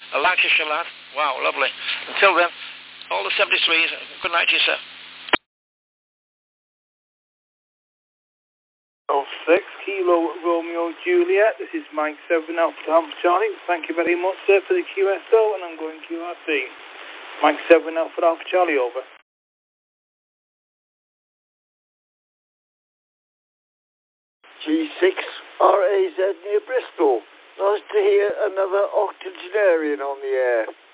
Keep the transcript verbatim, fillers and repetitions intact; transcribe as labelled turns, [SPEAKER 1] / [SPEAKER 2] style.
[SPEAKER 1] A Lancashire lad. Wow, lovely. Until then, all the seventy-threes, good night to you, sir.
[SPEAKER 2] Oh, six, Kilo Romeo Juliet. This is Mike seven Alpha Alpha Charlie. Thank you very much, sir, for the Q S O, and I'm going Q R C. Mike seven Alpha Alpha Charlie, over.
[SPEAKER 3] G six R A Z near Bristol. Nice to hear another octogenarian on the air.